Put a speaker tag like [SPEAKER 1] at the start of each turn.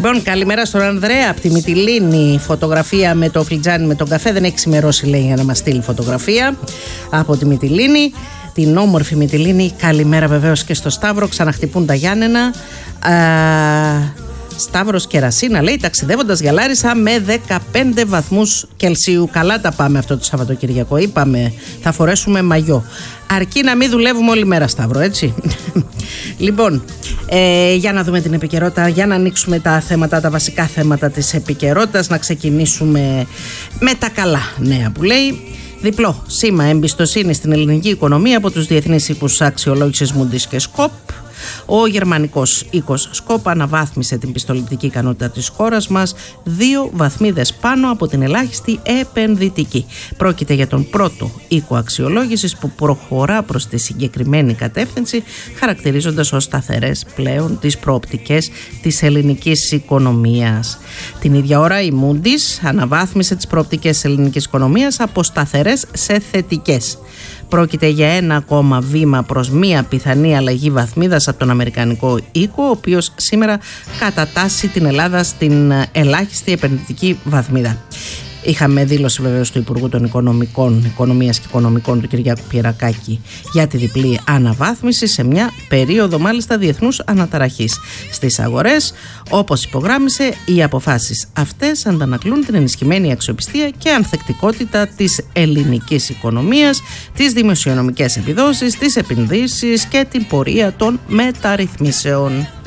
[SPEAKER 1] Λοιπόν, καλημέρα στον Ανδρέα από τη Μυτιλήνη. Φωτογραφία με το φλιτζάνι με τον καφέ. Δεν έχει ξημερώσει, λέει, για να μας στείλει φωτογραφία από τη Μυτιλήνη. Την όμορφη Μυτιλήνη. Καλημέρα βεβαίως και στο Σταύρο. Ξαναχτυπούν τα Γιάννενα. Σταύρος και Ρασίνα, λέει, ταξιδεύοντας για Λάρισα με 15 βαθμούς Κελσίου. Καλά τα πάμε αυτό το Σαββατοκυριακό. Είπαμε, θα φορέσουμε μαγιό. Αρκεί να μην δουλεύουμε όλη μέρα, Σταύρο, έτσι. Λοιπόν, για να δούμε την επικαιρότητα, για να ανοίξουμε τα θέματα, τα βασικά θέματα της επικαιρότητας. Να ξεκινήσουμε με τα καλά νέα που λέει. Διπλό σήμα εμπιστοσύνη στην ελληνική οικονομία από τους διεθνείς οίκους αξιολόγησης Moody's και Scope. Ο γερμανικός οίκος Scope αναβάθμισε την πιστοληπτική ικανότητα της χώρας μας 2 βαθμίδες πάνω από την ελάχιστη επενδυτική. Πρόκειται για τον πρώτο οίκο αξιολόγησης που προχωρά προς τη συγκεκριμένη κατεύθυνση, χαρακτηρίζοντας ως σταθερές πλέον τις προοπτικές της ελληνικής οικονομίας. Την ίδια ώρα η Moody's αναβάθμισε τις προοπτικές της ελληνικής οικονομίας από σταθερές σε θετικές. Πρόκειται για ένα ακόμα βήμα προς μία πιθανή αλλαγή βαθμίδας από τον Αμερικανικό οίκο, ο οποίος σήμερα κατατάσσει την Ελλάδα στην ελάχιστη επενδυτική βαθμίδα. Είχαμε δήλωση βεβαίως του Υπουργού των Οικονομίας και Οικονομικών του Κυριάκου Πιερακάκη για τη διπλή αναβάθμιση σε μια περίοδο μάλιστα διεθνούς αναταραχής στις αγορές. Όπως υπογράμμισε, οι αποφάσεις αυτές αντανακλούν την ενισχυμένη αξιοπιστία και ανθεκτικότητα της ελληνικής οικονομίας, τις δημοσιονομικές επιδόσεις, τις επενδύσεις και την πορεία των μεταρρυθμίσεων.